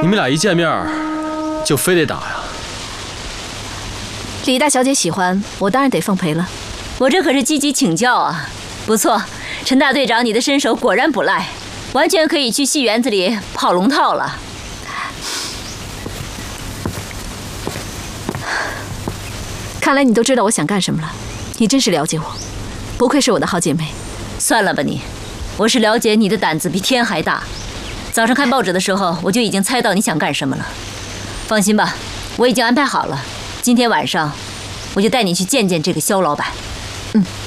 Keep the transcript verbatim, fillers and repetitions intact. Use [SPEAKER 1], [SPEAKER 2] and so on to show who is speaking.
[SPEAKER 1] 你们俩一见面就非得打呀？
[SPEAKER 2] 李大小姐喜欢，我当然得奉陪了。
[SPEAKER 3] 我这可是积极请教啊！不错，陈大队长，你的身手果然不赖，完全可以去戏园子里跑龙套了。
[SPEAKER 2] 看来你都知道我想干什么了，你真是了解我，不愧是我的好姐妹。
[SPEAKER 3] 算了吧你，我是了解你的胆子比天还大。早上看报纸的时候，我就已经猜到你想干什么了。放心吧，我已经安排好了，今天晚上我就带你去见见这个肖老板。
[SPEAKER 2] 嗯。